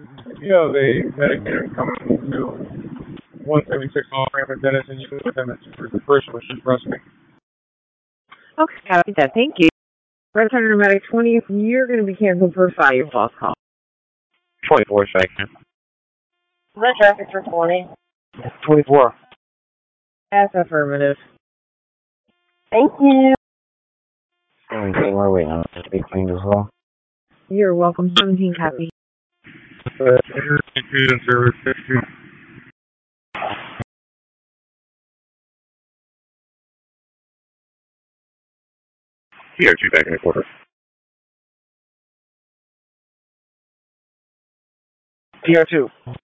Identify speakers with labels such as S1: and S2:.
S1: the Medicare coming to 176 off Rampant Dennis and you with them. It's for the first one. She trusts me.
S2: Okay, copy that. Thank you. Red Hunter Nomadic 20, you're going to be canceled for 5 your false call.
S1: 24 seconds.
S2: Red traffic for 20.
S1: 24.
S2: That's affirmative. Thank you.
S3: Anything we're waiting on it to be cleaned as well.
S2: You're welcome. 17 copy.
S1: Food and service 60. Here, 2 back in the quarter.
S3: PR2.